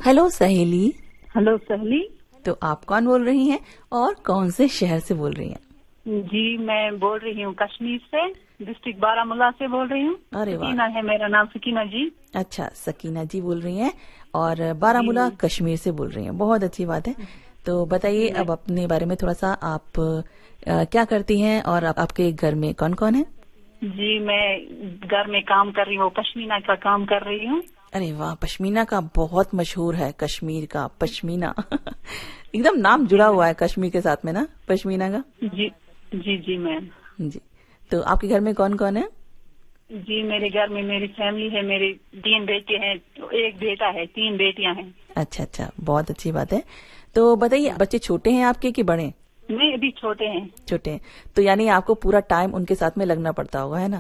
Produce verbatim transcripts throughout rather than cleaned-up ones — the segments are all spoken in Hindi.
हेलो सहेली। हेलो सहेली। तो आप कौन बोल रही हैं और कौन से शहर से बोल रही हैं? जी मैं बोल रही हूँ कश्मीर से, डिस्ट्रिक्ट बारामूला से बोल रही हूँ। अरे वाह, सकीना है मेरा नाम, सकीना जी। अच्छा, सकीना जी बोल रही हैं और बारामूला कश्मीर से बोल रही हैं, बहुत अच्छी बात है। तो बताइए अब अपने बारे में थोड़ा सा, आप आ, क्या करती हैं और आप, आपके घर में कौन कौन है? जी मैं घर में काम कर रही हूँ, पश्मीना का काम कर रही हूँ। अरे वाह, पश्मीना का बहुत मशहूर है, कश्मीर का पश्मीना एकदम नाम जुड़ा हुआ है कश्मीर के साथ में ना, पश्मीना का। जी जी जी मैम जी। तो आपके घर में कौन कौन है? जी मेरे घर में मेरी फैमिली है, मेरे तीन बेटे हैं, एक बेटा है, तीन बेटियां हैं। अच्छा अच्छा, बहुत अच्छी बात है। तो बताइए, बच्चे छोटे हैं आपके कि बड़े? नहीं अभी छोटे हैं। छोटे हैं, तो यानी आपको पूरा टाइम उनके साथ में लगना पड़ता होगा, है ना?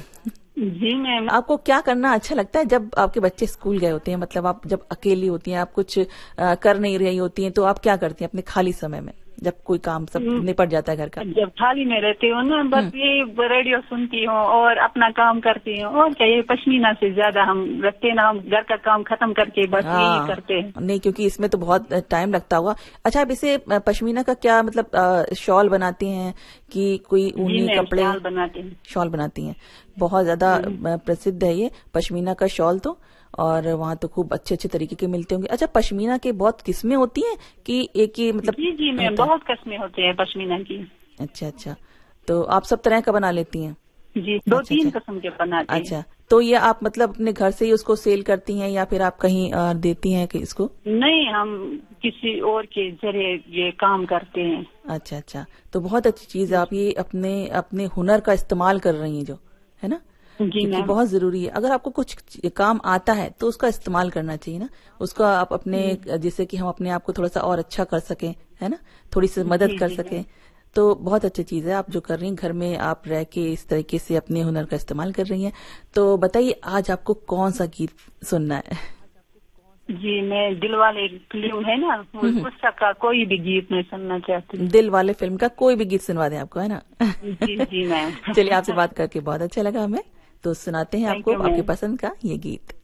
जी मैम। आपको क्या करना अच्छा लगता है जब आपके बच्चे स्कूल गए होते हैं? मतलब आप जब अकेली होती हैं, आप कुछ आ, कर नहीं रही होती हैं, तो आप क्या करती हैं अपने खाली समय में जब कोई काम सब निपट जाता है घर का? जब खाली में रहती हूँ ना, बस ये रेडियो सुनती हूँ और अपना काम करती हूँ, और क्या ये पश्मीना से ज्यादा हम रखते ना, हम घर का काम खत्म करके बस यही करते हैं। नहीं, क्योंकि इसमें तो बहुत टाइम लगता होगा। अच्छा, आप इसे पश्मीना का क्या मतलब शॉल बनाती हैं कि कोई ऊनी कपड़े? शॉल बनाती हैं। शॉल बनाती हैं, बहुत ज्यादा प्रसिद्ध है ये पश्मीना का शॉल तो, और वहाँ तो खूब अच्छे अच्छे तरीके के मिलते होंगे। अच्छा, पश्मीना के बहुत किस्में होती हैं कि एक ही मतलब? जी जी मैम, बहुत किस्में होते हैं पश्मीना की। अच्छा अच्छा, तो आप सब तरह का बना लेती हैं? जी, दो अच्छा, तीन अच्छा, किस्म के बनाते हैं। अच्छा, तो ये आप मतलब अपने घर से ही उसको सेल करती हैं या फिर आप कहीं आ, देती हैं कि इसको? नहीं, हम किसी और के जरिए ये काम करते हैं। अच्छा अच्छा, तो बहुत अच्छी चीज है, आप ये अपने अपने हुनर का इस्तेमाल कर रही हैं जो, है ना? क्योंकि बहुत जरूरी है, अगर आपको कुछ काम आता है तो उसका इस्तेमाल करना चाहिए ना, उसका आप अपने, जिससे कि हम अपने आप को थोड़ा सा और अच्छा कर सकें, है ना, थोड़ी सी मदद कर सकें। तो बहुत अच्छी चीज है आप जो कर रही हैं, घर में आप रह के इस तरीके से अपने हुनर का इस्तेमाल कर रही हैं। तो बताइए आज आपको कौन सा गीत सुनना है? जी मैं दिल वाले फिल्म है ना, उसका कोई भी गीत मैं सुनना चाहती हूँ। दिल वाले फिल्म का कोई भी गीत सुनवा दें आपको, है ना? जी जी मैम। चलिए, आपसे बात करके बहुत अच्छा लगा हमें, तो सुनाते हैं आपको आपके पसंद का ये गीत।